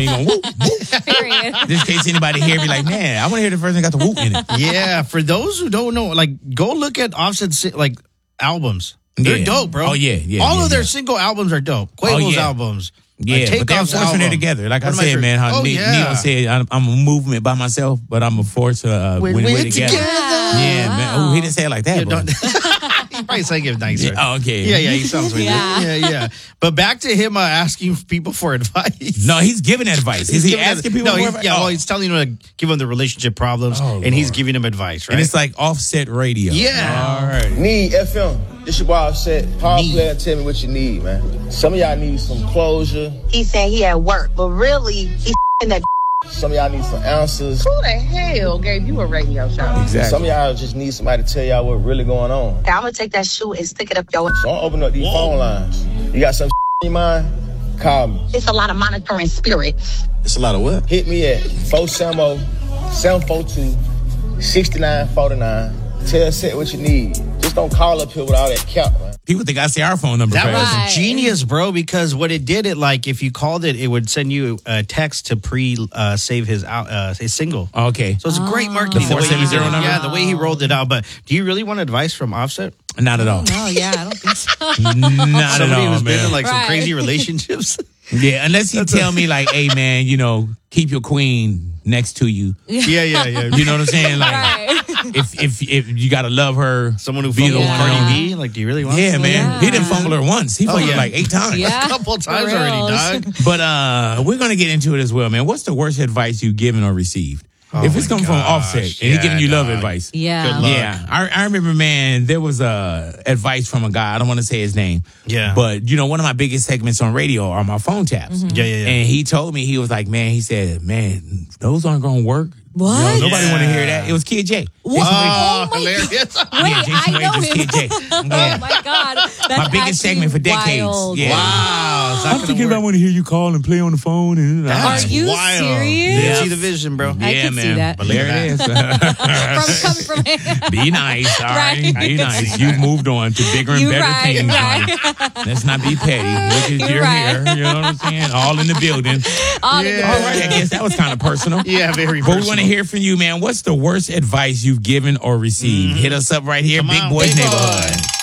me going whoop, whoop. Period. Just in case anybody here be like, man, I want to hear the first thing got the whoop in it. Yeah, for those who don't know, like, go look at Offset's like albums. They're dope, bro. Oh, yeah. All of their single albums are dope. Quavo's albums. Yeah, but they're forced when they're together. Like I said, man, how Neo said, I'm a movement by myself, but I'm a force when we're together. Yeah, man. Oh, he didn't say it like that, bro. He's probably saying it nicer. Oh, okay. Yeah, he sounds weird. Yeah. But back to him asking people for advice. No, he's giving advice. Is he asking people for advice? Yeah, well, he's telling them to give them the relationship problems, and he's giving them advice, right? And it's like Offset Radio. Yeah. All right. Need FM. This your boy Offset. Power player, tell me what you need, man. Some of y'all need some closure. He said he at work, but really, he's in that. Some of y'all need some answers. Who the hell gave you a radio show? Exactly. Some of y'all just need somebody to tell y'all what really going on. I'm gonna take that shoe and stick it up your. So I'm open up these phone lines. You got some in your mind? Call me. It's a lot of monitoring spirits. It's a lot of what? Hit me at 470-742-6949. Tell Set what you need. Just don't call up here with all that cap, man. People think I say our phone number. That crazy. was genius, bro, because what it did, if you called it, it would send you a text to save his single. Okay. So it's a great marketing. The 470 number? Yeah, the way he rolled it out. But do you really want advice from Offset? Not at all. Oh, yeah, I don't think so. Not at Somebody all, who's been man. in like some Right. crazy relationships. Yeah, unless he tell me like, hey, man, keep your queen next to you. Yeah. You know what I'm saying? Like, Right. if you gotta love her, Someone who be the fumbled one. Cardi B, like, do you really want? Yeah, man. Yeah. He didn't fumble her once. He fumbled her like 8 times. Yeah. A couple of times For already, reals. dog. But we're gonna get into it as well, man. What's the worst advice you've given or received? If it's coming from Offset and he giving you love advice. Yeah. Good luck. Yeah, I remember, man, there was advice from a guy. I don't want to say his name. Yeah. But, one of my biggest segments on radio are my phone taps. Yeah. And he told me, he was like, man, he said, man, those aren't going to work. What? Nobody want to hear that. It was Kid J. What? Oh, my hilarious. God. Yeah, Wait, Jason I know Rangers, him. Kid J. Oh, my God. That's My biggest segment for decades. wild. Yeah. Wow. I'm thinking I want to hear you call and play on the phone. And That's Are you wild. serious? Didn't Yeah. see the vision, bro. I can see that. But there it is. Coming from him. Be nice, all right? Right. Be nice. You've moved on to bigger and You better right, things. right. Like, let's not be petty. Look at You're your right. hair. You know what I'm saying? All in the building. All in the Yeah. All right, I guess that was kind of personal. Yeah, very But we personal. want to hear from you, man. What's the worst advice you've given or received? Hit us up right here, Come Big on, Boys Big Neighborhood.